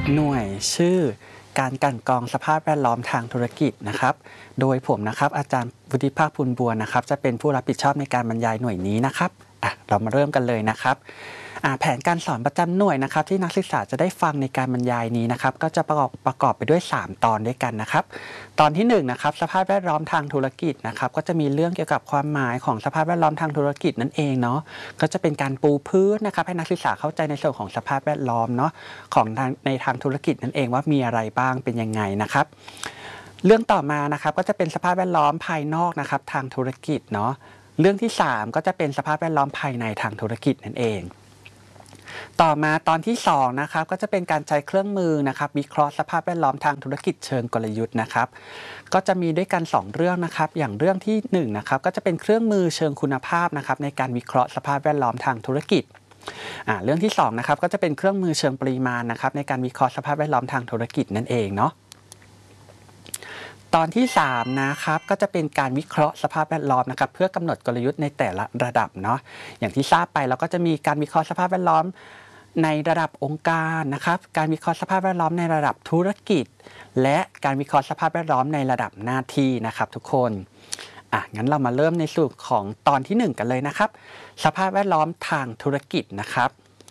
หน่วยชื่อการกลั่นกรองสภาพแวดล้อมทางธุรกิจนะครับโดยผมนะครับอาจารย์วุฒิภาคพูนบัวนะครับจะเป็นผู้รับผิดชอบในการบรรยายหน่วยนี้นะครับเรามาเริ่มกันเลยนะครับแผนการสอนประจำหน่วยนะครับที่นักศึกษาจะได้ฟังในการบรรยายนี้นะครับก็จะประกอบไปด้วย3ตอนด้วยกันนะครับตอนที่1นะครับสภาพแวดล้อมทางธุรกิจนะครับก็จะมีเรื่องเกี่ยวกับความหมายของสภาพแวดล้อมทางธุรกิจนั่นเองเนาะก็จะเป็นการปูพื้นนะครับให้นักศึกษาเข้าใจในส่วนของสภาพแวดล้อมเนาะของในทางธุรกิจนั่นเองว่ามีอะไรบ้างเป็นยังไงนะครับเรื่องต่อมานะครับก็จะเป็นสภาพแวดล้อมภายนอกนะครับทางธุรกิจเนาะเรื่องที่3ก็จะเป็นสภาพแวดล้อมภายในทางธุรกิจนั่นเองต่อมาตอนที่2นะครับก็จะเป็นการใช้เครื่องมือนะครับวิเคราะห์สภาพแวดล้อมทางธุรกิจเชิงกลยุทธ์นะครับก็จะมีด้วยกัน2เรื่องนะครับอย่างเรื่องที่1นะครับก็จะเป็นเครื่องมือเชิงคุณภาพนะครับในการวิเคราะห์สภาพแวดล้อมทางธุรกิจเรื่องที่2นะครับก็จะเป็นเครื่องมือเชิงปริมาณนะครับในการวิเคราะห์สภาพแวดล้อมทางธุรกิจนั่นเองเนาะตอนที่3นะครับก็จะเป็นการวิเคราะห์สภาพแวดล้อมนะครับเพื่อกำหนดกลยุทธ์ในแต่ละระดับเนาะอย่างที่ทราบไปเราก็จะมีการวิเคราะห์สภาพแวดล้อมในระดับองค์การนะครับการวิเคราะห์สภาพแวดล้อมในระดับธุรกิจและการวิเคราะห์สภาพแวดล้อมในระดับหน้าที่นะครับทุกคนงั้นเรามาเริ่มในส่วนของตอนที่1กันเลยนะครับสภาพแวดล้อมทางธุรกิจนะครับ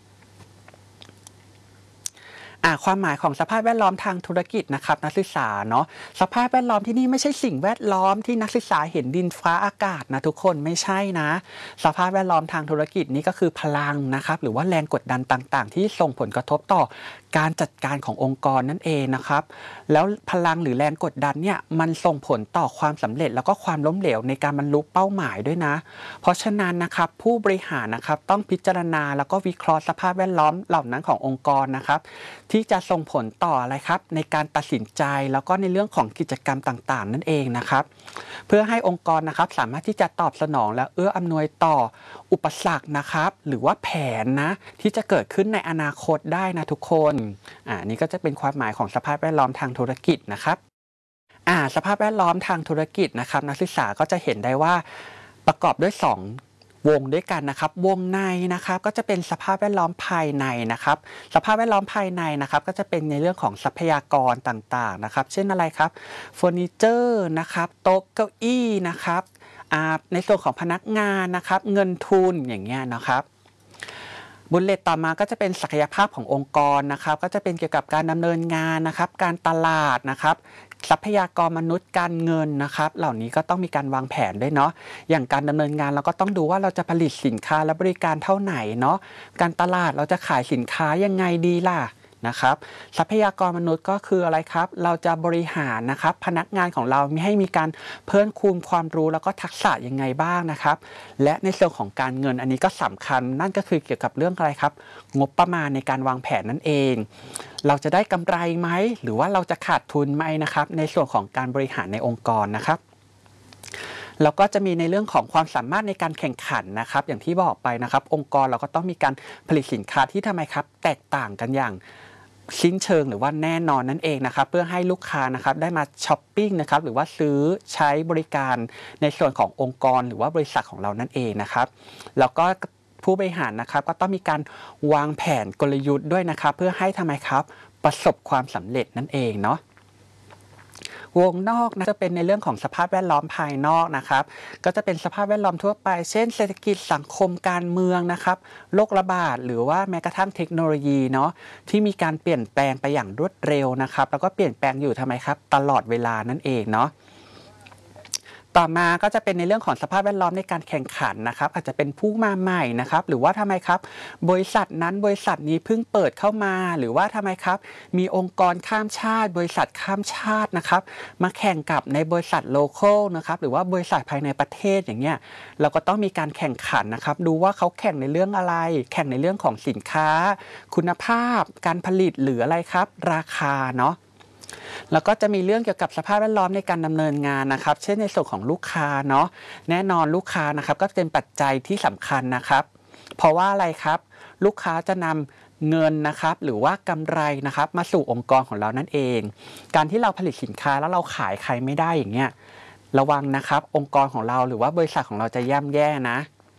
ความหมายของสภาพแวดล้อมทางธุรกิจนะครับนักศึกษาเนาะสภาพแวดล้อมที่นี่ไม่ใช่สิ่งแวดล้อมที่นักศึกษาเห็นดินฟ้าอากาศนะทุกคนไม่ใช่นะสภาพแวดล้อมทางธุรกิจนี้ก็คือพลังนะครับหรือว่าแรงกดดันต่างๆที่ส่งผลกระทบต่อการจัดการขององค์กรนั่นเองนะครับแล้วพลังหรือแรงกดดันเนี่ยมันส่งผลต่อความสำเร็จแล้วก็ความล้มเหลวในการบรรลุเป้าหมายด้วยนะเพราะฉะนั้นนะครับผู้บริหารนะครับต้องพิจารณาแล้วก็วิเคราะห์สภาพแวดล้อมเหล่านั้นขององค์กรนะครับที่จะส่งผลต่ออะไรครับในการตัดสินใจแล้วก็ในเรื่องของกิจกรรมต่างๆนั่นเองนะครับเพื่อให้องค์กรนะครับสามารถที่จะตอบสนองและเอื้ออำนวยต่ออุปสรรคนะครับหรือว่าแผนนะที่จะเกิดขึ้นในอนาคตได้นะทุกคนนี่ก็จะเป็นความหมายของสภาพแวดล้อมทางธุรกิจนะครับสภาพแวดล้อมทางธุรกิจนะครับนักศึกษาก็จะเห็นได้ว่าประกอบด้วย2วงด้วยกันนะครับวงในนะครับก็จะเป็นสภาพแวดล้อมภายในนะครับสภาพแวดล้อมภายในนะครับก็จะเป็นในเรื่องของทรัพยากรต่างๆนะครับเช่นอะไรครับเฟอร์นิเจอร์นะครับโต๊ะเก้าอี้นะครับในส่วนของพนักงานนะครับเงินทุนอย่างเงี้ยนะครับบุลเลตต่อมาก็จะเป็นศักยภาพขององค์กรนะครับก็จะเป็นเกี่ยวกับการดำเนินงานนะครับการตลาดนะครับทรัพยากรมนุษย์การเงินนะครับเหล่านี้ก็ต้องมีการวางแผนด้วยเนาะอย่างการดำเนินงานเราก็ต้องดูว่าเราจะผลิตสินค้าและบริการเท่าไหนเนาะการตลาดเราจะขายสินค้ายังไงดีล่ะนะครับทรัพยากรมนุษย์ก็คืออะไรครับเราจะบริหารนะครับพนักงานของเราให้มีการเพิ่มคูณความรู้แล้วก็ทักษะยังไงบ้างนะครับและในส่วนของการเงินอันนี้ก็สำคัญนั่นก็คือเกี่ยวกับเรื่องอะไรครับงบประมาณในการวางแผนนั่นเองเราจะได้กำไรไหมหรือว่าเราจะขาดทุนไหมนะครับในส่วนของการบริหารในองค์กรนะครับแล้วก็จะมีในเรื่องของความสามารถในการแข่งขันนะครับอย่างที่บอกไปนะครับองค์กรเราก็ต้องมีการผลิตสินค้าที่ทำไมครับแตกต่างกันอย่างสิ้นเชิงหรือว่าแน่นอนนั่นเองนะครับเพื่อให้ลูกค้านะครับได้มาช้อปปิ้งนะครับหรือว่าซื้อใช้บริการในส่วนขององค์กรหรือว่าบริษัทของเรานั่นเองนะครับแล้วก็ผู้บริหารนะครับก็ต้องมีการวางแผนกลยุทธ์ด้วยนะครับเพื่อให้ทำไมครับประสบความสำเร็จนั่นเองเนาะวงนอกนะจะเป็นในเรื่องของสภาพแวดล้อมภายนอกนะครับก็จะเป็นสภาพแวดล้อมทั่วไปเช่นเศรษฐกิจสังคมการเมืองนะครับโรคระบาดหรือว่าแม้กระทั่งเทคโนโลยีเนาะที่มีการเปลี่ยนแปลงไปอย่างรวดเร็วนะครับแล้วก็เปลี่ยนแปลงอยู่ทำไมครับตลอดเวลานั่นเองเนาะต่อมาก็จะเป็นในเรื่องของสภาพแวดล้อมในการแข่งขันนะครับอาจจะเป็นผู้มาใหม่นะครับหรือว่าทำไมครับบริษัทนั้นบริษัทนี้เพิ่งเปิดเข้ามาหรือว่าทำไมครับมีองค์กรข้ามชาติบริษัทข้ามชาตินะครับมาแข่งกับในบริษัทโลคอลนะครับหรือว่าบริษัทภายในประเทศอย่างเงี้ยเราก็ต้องมีการแข่งขันนะครับดูว่าเขาแข่งในเรื่องอะไรแข่งในเรื่องของสินค้าคุณภาพการผลิตหรืออะไรครับราคาเนาะแล้วก็จะมีเรื่องเกี่ยวกับสภาพแวดล้อมในการดำเนินงานนะครับเช่นในส่วนของลูกค้าเนาะแน่นอนลูกค้านะครับก็เป็นปัจจัยที่สำคัญนะครับเพราะว่าอะไรครับลูกค้าจะนำเงินนะครับหรือว่ากำไรนะครับมาสู่องค์กรของเรานั่นเองการที่เราผลิตสินค้าแล้วเราขายใครไม่ได้อย่างเงี้ยระวังนะครับองค์กรของเราหรือว่าบริษัทของเราจะย่ำแย่นะ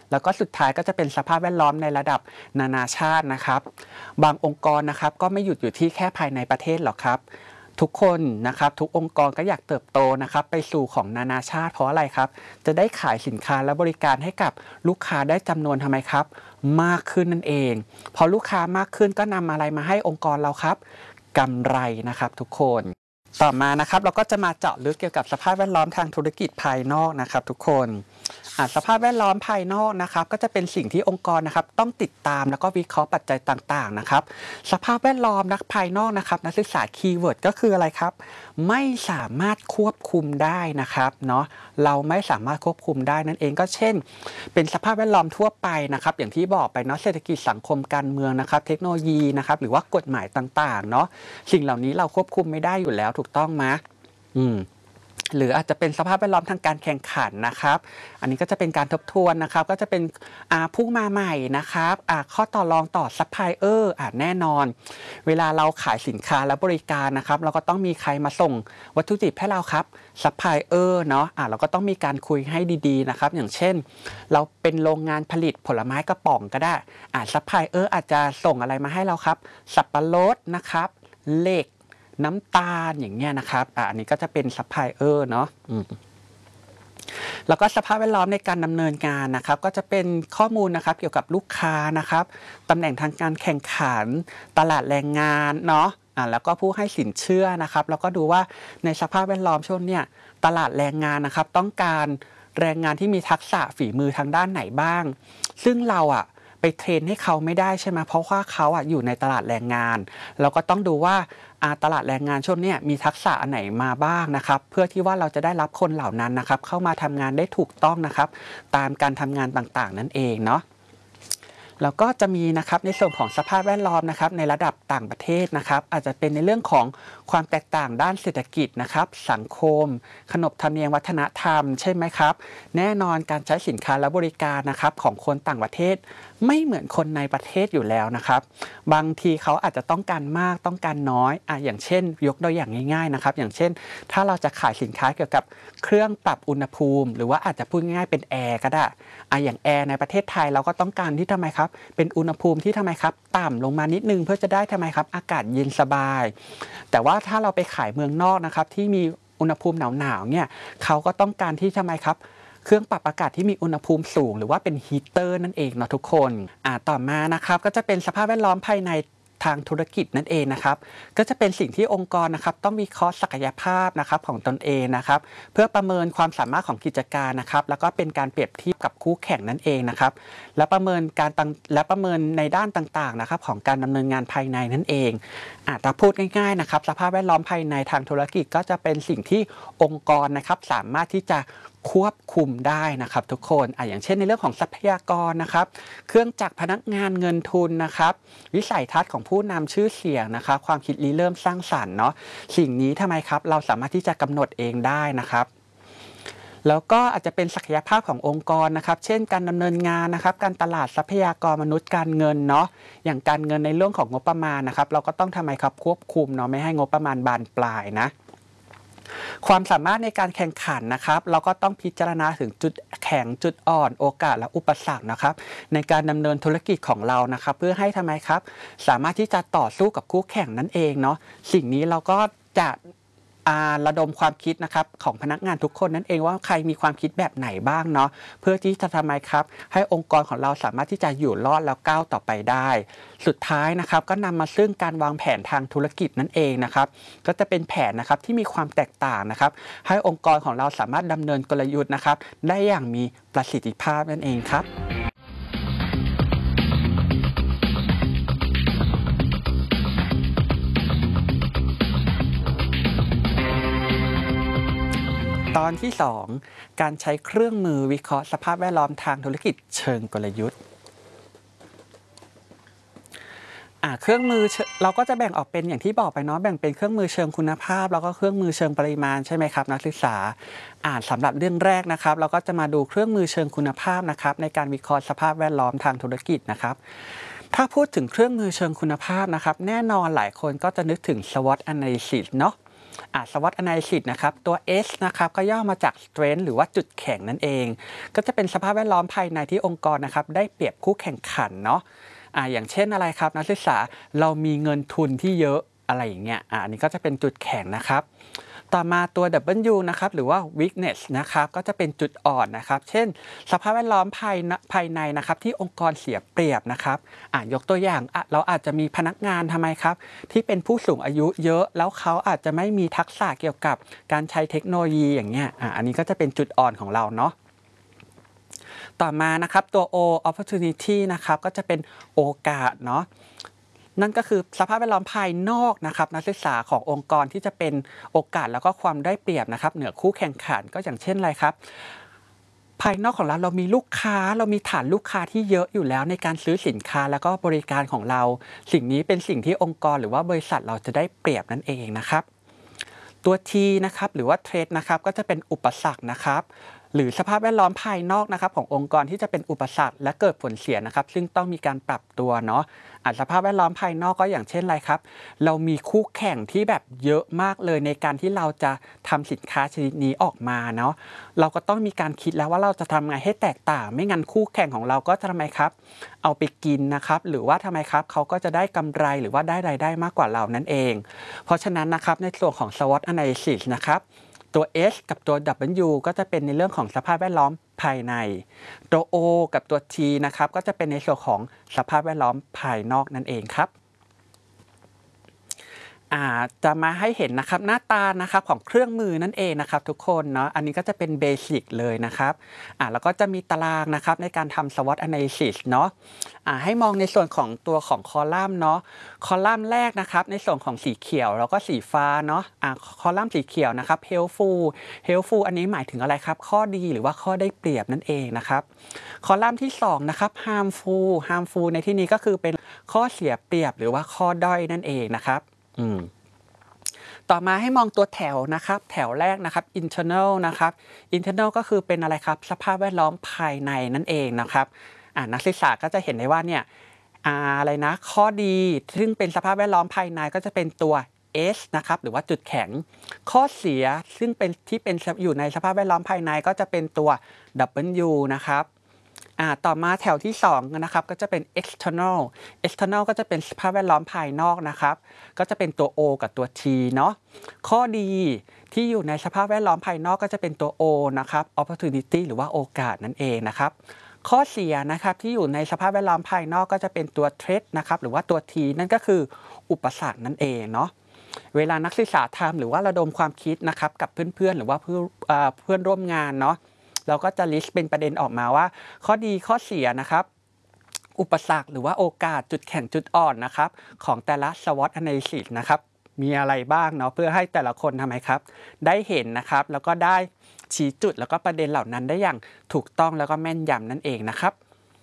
แล้วก็สุดท้ายก็จะเป็นสภาพแวดล้อมในระดับนานาชาตินะครับบางองค์กรนะครับก็ไม่หยุดอยู่ที่แค่ภายในประเทศหรอกครับทุกคนนะครับทุกองค์กรก็อยากเติบโตนะครับไปสู่ของนานาชาติเพราะอะไรครับจะได้ขายสินค้าและบริการให้กับลูกค้าได้จำนวนทำไมครับมากขึ้นนั่นเองพอลูกค้ามากขึ้นก็นำอะไรมาให้องค์กรเราครับกำไรนะครับทุกคนต่อมานะครับเราก็จะมาเจาะลึกเกี่ยวกับสภาพแวดล้อมทางธุรกิจภายนอกนะครับทุกคนสภาพแวดล้อมภายนอกนะครับก็จะเป็นสิ่งที่องค์กรนะครับต้องติดตามแล้วก็วิเคราะห์ปัจจัยต่างๆนะครับสภาพแวดล้อมภายนอกนะครับนักศึกษาคีย์เวิร์ดก็คืออะไรครับไม่สามารถควบคุมได้นะครับเนาะเราไม่สามารถควบคุมได้นั่นเองก็เช่นเป็นสภาพแวดล้อมทั่วไปนะครับอย่างที่บอกไปเนาะเศรษฐกิจสังคมการเมืองนะครับเทคโนโลยีนะครับหรือว่ากฎหมายต่างๆเนาะสิ่งเหล่านี้เราควบคุมไม่ได้อยู่แล้วถูกต้องไหมหรืออาจจะเป็นสภาพแวดล้อมทางการแข่งขันนะครับอันนี้ก็จะเป็นการทบทวนนะครับก็จะเป็นผู้มาใหม่นะครับข้อต่อรองต่อซัพพลายเออร์แน่นอนเวลาเราขายสินค้าและบริการนะครับเราก็ต้องมีใครมาส่งวัตถุดิบให้เราครับซัพพลายเออร์เนาะเราก็ต้องมีการคุยให้ดีๆนะครับอย่างเช่นเราเป็นโรงงานผลิตผลไม้กระป๋องก็ได้ซัพพลายเออร์อาจจะส่งอะไรมาให้เราครับสับปะรดนะครับเหล็กน้ำตาลอย่างเงี้ยนะครับอันนี้ก็จะเป็นซัพพลายเออร์เนาะแล้วก็สภาพแวดล้อมในการดำเนินงานนะครับก็จะเป็นข้อมูลนะครับเกี่ยวกับลูกค้านะครับตำแหน่งทางการแข่งขันตลาดแรงงานเนาะแล้วก็ผู้ให้สินเชื่อนะครับแล้วก็ดูว่าในสภาพแวดล้อมช่วงเนี้ยตลาดแรงงานนะครับต้องการแรงงานที่มีทักษะฝีมือทางด้านไหนบ้างซึ่งเราไปเทรนให้เขาไม่ได้ใช่ไหมเพราะว่าเขาอยู่ในตลาดแรงงานเราก็ต้องดูว่าตลาดแรงงานช่วงนี้มีทักษะอันไหนมาบ้างนะครับเพื่อที่ว่าเราจะได้รับคนเหล่านั้นนะครับเข้ามาทำงานได้ถูกต้องนะครับตามการทำงานต่างๆนั่นเองเนาะแล้วก็จะมีนะครับในส่วนของสภาพแวดล้อมนะครับในระดับต่างประเทศนะครับอาจจะเป็นในเรื่องของความแตกต่างด้านเศรษฐกิจนะครับสังคมขนบธรรมเนียมวัฒนธรรมใช่ไหมครับแน่นอนการใช้สินค้าและบริการนะครับของคนต่างประเทศไม่เหมือนคนในประเทศอยู่แล้วนะครับบางทีเขาอาจจะต้องการมากต้องการน้อยอย่างเช่นยกตัวอย่างง่ายๆนะครับอย่างเช่นถ้าเราจะขายสินค้าเกี่ยวกับเครื่องปรับอุณหภูมิหรือว่าอาจจะพูดง่ายๆเป็นแอร์ก็ได้อย่างแอร์ในประเทศไทยเราก็ต้องการที่ทำไมครับเป็นอุณหภูมิที่ทำไมครับต่ำลงมานิดนึงเพื่อจะได้ทำไมครับอากาศเย็นสบายแต่ว่าถ้าเราไปขายเมืองนอกนะครับที่มีอุณหภูมิหนาวๆเนี่ยเขาก็ต้องการที่ทำไมครับเครื่องปรับอากาศที่มีอุณหภูมิสูงหรือว่าเป็นฮีเตอร์นั่นเองเนาะทุกคนต่อมานะครับก็จะเป็นสภาพแวดล้อมภายในทางธุรกิจนั่นเองนะครับก็จะเป็นสิ่งที่องค์กรนะครับต้องวิเคราะห์ศักยภาพนะครับของตนเองนะครับเพื่อประเมินความสามารถของกิจการนะครับแล้วก็เป็นการเปรียบเทียบกับคู่แข่งนั่นเองนะครับและประเมินในด้านต่างๆนะครับของการดำเนินงานภายในนั่นเองถ้าพูดง่ายๆนะครับสภาพแวดล้อมภายในทางธุรกิจก็จะเป็นสิ่งที่องค์กรนะครับสามารถที่จะควบคุมได้นะครับทุกคนอย่างเช่นในเรื่องของทรัพยากรนะครับเครื่องจักรพนักงานเงินทุนนะครับวิสัยทัศน์ของผู้นำชื่อเสียงนะครับความคิดริเริ่มสร้างสรรค์เนาะสิ่งนี้ทำไมครับเราสามารถที่จะกำหนดเองได้นะครับแล้วก็อาจจะเป็นศักยภาพขององค์กรนะครับเช่นการดำเนินงานนะครับการตลาดทรัพยากรมนุษย์การเงินเนาะอย่างการเงินในเรื่องของงบประมาณนะครับเราก็ต้องทำไมครับควบคุมเนาะไม่ให้งบประมาณบานปลายนะความสามารถในการแข่งขันนะครับเราก็ต้องพิจารณาถึงจุดแข็งจุดอ่อนโอกาสและอุปสรรคนะครับในการดำเนินธุรกิจของเรานะครับเพื่อให้ทำไมครับสามารถที่จะต่อสู้กับคู่แข่งนั่นเองเนาะสิ่งนี้เราก็จะระดมความคิดนะครับของพนักงานทุกคนนั่นเองว่าใครมีความคิดแบบไหนบ้างเนาะเพื่อที่จะทำไมครับให้องค์กรของเราสามารถที่จะอยู่รอดแล้วก้าวต่อไปได้สุดท้ายนะครับก็นำมาซึ่งการวางแผนทางธุรกิจนั่นเองนะครับก็จะเป็นแผนนะครับที่มีความแตกต่างนะครับให้องค์กรของเราสามารถดำเนินกลยุทธ์นะครับได้อย่างมีประสิทธิภาพนั่นเองครับตอนที่2การใช้เครื่องมือวิเคราะห์สภาพแวดล้อมทางธุรกิจเชิงกลยุทธ์เครื่องมือเราก็จะแบ่งออกเป็นอย่างที่บอกไปเนาะแบ่งเป็นเครื่องมือเชิงคุณภาพแล้วก็เครื่องมือเชิงปริมาณใช่ไหมครับนักศึกษาสำหรับเรื่องแรกนะครับเราก็จะมาดูเครื่องมือเชิงคุณภาพนะครับในการวิเคราะห์สภาพแวดล้อมทางธุรกิจนะครับถ้าพูดถึงเครื่องมือเชิงคุณภาพนะครับแน่นอนหลายคนก็จะนึกถึง SWOT analysis เนาะ SWOT Analysis นะครับตัว S นะครับก็ย่อมาจาก Strength หรือว่าจุดแข็งนั่นเองก็จะเป็นสภาพแวดล้อมภายในที่องค์กรนะครับได้เปรียบคู่แข่งขันเนาะอย่างเช่นอะไรครับนักศึกษาเรามีเงินทุนที่เยอะอะไรอย่างเงี้ยอันนี้ก็จะเป็นจุดแข็งนะครับต่อมาตัว W นะครับหรือว่า weakness นะครับก็จะเป็นจุดอ่อนนะครับเช่นสภาพแวดล้อมภายในนะครับที่องค์กรเสียเปรียบนะครับยกตัวอย่างเราอาจจะมีพนักงานทำไมครับที่เป็นผู้สูงอายุเยอะแล้วเขาอาจจะไม่มีทักษะเกี่ยวกับการใช้เทคโนโลยีอย่างเงี้ยอันนี้ก็จะเป็นจุดอ่อนของเราเนาะต่อมานะครับตัว O opportunity นะครับก็จะเป็นโอกาสเนาะนั่นก็คือสภาพแวดล้อมภายนอกนะครับนักศึกษาขององค์กรที่จะเป็นโอกาสแล้วก็ความได้เปรียบนะครับเหนือคู่แข่งขันก็อย่างเช่นอะไรครับภายนอกของเรามีลูกค้าเรามีฐานลูกค้าที่เยอะอยู่แล้วในการซื้อสินค้าแล้วก็บริการของเราสิ่งนี้เป็นสิ่งที่องค์กรหรือว่าบริษัทเราจะได้เปรียบนั่นเองนะครับตัว T นะครับหรือว่าเทรดนะครับก็จะเป็นอุปสรรคนะครับหรือสภาพแวดล้อมภายนอกนะครับขององค์กรที่จะเป็นอุปสรรคและเกิดผลเสียนะครับซึ่งต้องมีการปรับตัวเนาะสภาพแวดล้อมภายนอกก็อย่างเช่นอะไรครับเรามีคู่แข่งที่แบบเยอะมากเลยในการที่เราจะทำสินค้าชนิดนี้ออกมาเนาะเราก็ต้องมีการคิดแล้วว่าเราจะทำไงให้แตกต่างไม่งั้นคู่แข่งของเราก็จะทำไมครับเอาไปกินนะครับหรือว่าทำไมครับเขาก็จะได้กำไรหรือว่าได้รายได้มากกว่าเรานั่นเองเพราะฉะนั้นนะครับในส่วนของ SWOT Analysis นะครับตัว S กับตัว W ก็จะเป็นในเรื่องของสภาพแวดล้อมภายในตัว O กับตัว T นะครับก็จะเป็นในส่วนของสภาพแวดล้อมภายนอกนั่นเองครับจะมาให้เห็นนะครับหน้าตานะครับของเครื่องมือนั่นเองนะครับทุกคนเนาะอันนี้ก็จะเป็นเบสิกเลยนะครับแล้วก็จะมีตารางนะครับในการทำ SWOT Analysis เนาะให้มองในส่วนของตัวของคอลัมน์เนาะคอลัมน์แรกนะครับในส่วนของสีเขียวแล้วก็สีฟ้าเนาะคอลัมน์สีเขียวนะครับ helpful อันนี้หมายถึงอะไรครับข้อดีหรือว่าข้อได้เปรียบนั่นเองนะครับคอลัมน์ที่2นะครับ harmful ในที่นี้ก็คือเป็นข้อเสียเปรียบหรือว่าข้อด้อยนั่นเองนะครับต่อมาให้มองตัวแถวนะครับแถวแรกนะครับ internal นะครับ internal ก็คือเป็นอะไรครับสภาพแวดล้อมภายในนั่นเองนะครับนักศึกษาก็จะเห็นได้ว่าเนี่ยอะไรนะข้อดีซึ่งเป็นสภาพแวดล้อมภายในก็จะเป็นตัว S นะครับหรือว่าจุดแข็งข้อเสียซึ่งเป็นอยู่ในสภาพแวดล้อมภายในก็จะเป็นตัว W นะครับต่อมาแถวที่2นะครับก็จะเป็น external ก็จะเป็นสภาพแวดล้อมภายนอกนะครับก็จะเป็นตัว O กับตัว T เนาะข้อดีที่อยู่ในสภาพแวดล้อมภายนอกก็จะเป็นตัว O นะครับ opportunity หรือว่าโอกาสนั่นเองนะครับข้อเสียนะครับที่อยู่ในสภาพแวดล้อมภายนอกก็จะเป็นตัว threat นะครับหรือว่าตัว T นั่นก็คืออุปสรรคนั่นเองเนาะเวลานักศึกษาทำหรือว่าระดมความคิดนะครับกับเพื่อนๆหรือว่าเพื่อนร่วมงานเนาะเราก็จะ list เป็นประเด็นออกมาว่าข้อดีข้อเสียนะครับอุปสรรคหรือว่าโอกาสจุดแข็งจุดอ่อนนะครับของแต่ละ SWOT Analysis นะครับมีอะไรบ้างเนาะเพื่อให้แต่ละคนทำไมครับได้เห็นนะครับแล้วก็ได้ชี้จุดแล้วก็ประเด็นเหล่านั้นได้อย่างถูกต้องแล้วก็แม่นยำนั่นเองนะครับ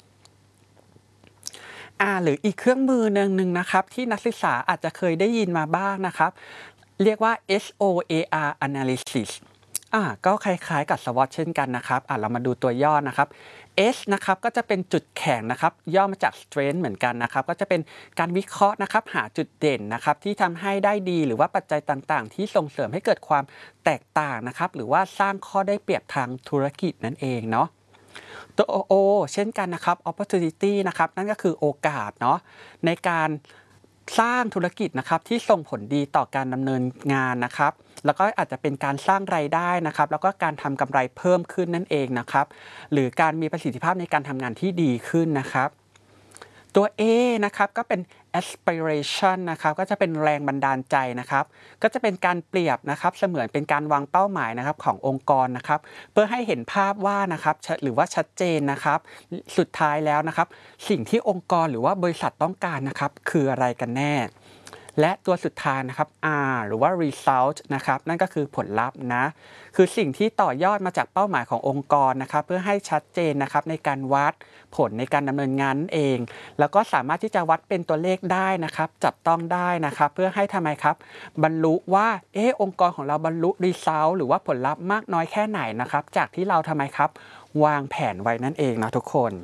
หรืออีกเครื่องมือหนึ่งนะครับที่นักศึกษาอาจจะเคยได้ยินมาบ้างนะครับเรียกว่า SOAR Analysisก็คล้ายๆกับ SWOT เช่นกันนะครับเรามาดูตัวย่อนะครับ S นะครับก็จะเป็นจุดแข็งนะครับย่อมาจาก strength เหมือนกันนะครับก็จะเป็นการวิเคราะห์นะครับหาจุดเด่นนะครับที่ทำให้ได้ดีหรือว่าปัจจัยต่างๆที่ส่งเสริมให้เกิดความแตกต่างนะครับหรือว่าสร้างข้อได้เปรียบทางธุรกิจนั่นเองเนาะตัว O เช่นกันนะครับ opportunity นะครับนั่นก็คือโอกาสเนาะในการสร้างธุรกิจนะครับที่ส่งผลดีต่อการดำเนินงานนะครับแล้วก็อาจจะเป็นการสร้างรายได้นะครับแล้วก็การทำกำไรเพิ่มขึ้นนั่นเองนะครับหรือการมีประสิทธิภาพในการทำงานที่ดีขึ้นนะครับตัว A นะครับก็เป็น aspiration นะครับก็จะเป็นแรงบันดาลใจนะครับก็จะเป็นการเปรียบนะครับเสมือนเป็นการวางเป้าหมายนะครับขององค์กรนะครับเพื่อให้เห็นภาพว่านะครับหรือว่าชัดเจนนะครับสุดท้ายแล้วนะครับสิ่งที่องค์กรหรือว่าบริษัทต้องการนะครับคืออะไรกันแน่และตัวสุดท้ายนะครับ R หรือว่า result นะครับนั่นก็คือผลลัพธ์นะคือสิ่งที่ต่อยอดมาจากเป้าหมายขององค์กรนะครับเพื่อให้ชัดเจนนะครับในการวัดผลในการดำเนินงานนั่นเองแล้วก็สามารถที่จะวัดเป็นตัวเลขได้นะครับจับต้องได้นะครับเพื่อให้ทำไมครับบรรลุว่าองค์กรของเราบรรลุ result หรือว่าผลลัพธ์มากน้อยแค่ไหนนะครับจากที่เราทำไมครับวางแผนไว้นั่นเองนะทุกคน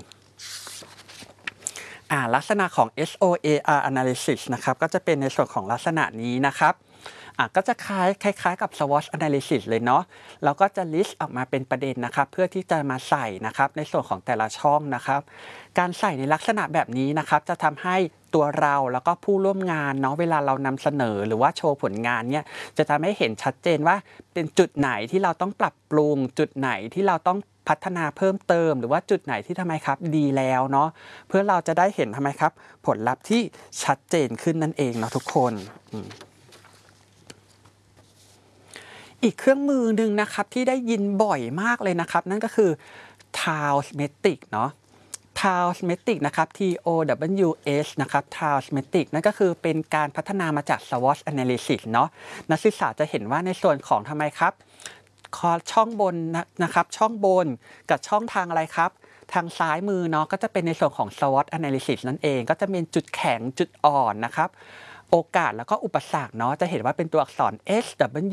ลักษณะของ SOAR Analysis นะครับก็จะเป็นในส่วนของลักษณะนี้นะครับก็จะคล้ายๆกับ SWOT analysis เลยเนาะเราก็จะ list ออกมาเป็นประเด็นนะครับเพื่อที่จะมาใส่นะครับในส่วนของแต่ละช่องนะครับการใส่ในลักษณะแบบนี้นะครับจะทำให้ตัวเราแล้วก็ผู้ร่วมงานเนาะเวลาเรานำเสนอหรือว่าโชว์ผลงานเนี่ยจะทำให้เห็นชัดเจนว่าเป็นจุดไหนที่เราต้องปรับปรุงจุดไหนที่เราต้องพัฒนาเพิ่มเติมหรือว่าจุดไหนที่ทำไมครับดีแล้วเนาะเพื่อเราจะได้เห็นทำไมครับผลลัพธ์ที่ชัดเจนขึ้นนั่นเองเนาะทุกคนอีกเครื่องมือหนึ่งนะครับที่ได้ยินบ่อยมากเลยนะครับนั่นก็คือ Towsmetric เนาะ Towsmetric นะครับ TOWS นะครับ Towsmetric นั่นก็คือเป็นการพัฒนามาจาก SWOT analysis เนาะนักศึกษาจะเห็นว่าในส่วนของทำไมครับช่องบนนะครับช่องบนกับช่องทางอะไรครับทางซ้ายมือเนาะก็จะเป็นในส่วนของ SWOT analysis นั่นเองก็จะเป็นจุดแข็งจุดอ่อนนะครับโอกาสแล้วก็อุปสรรคเนาะจะเห็นว่าเป็นตัวอักษร SW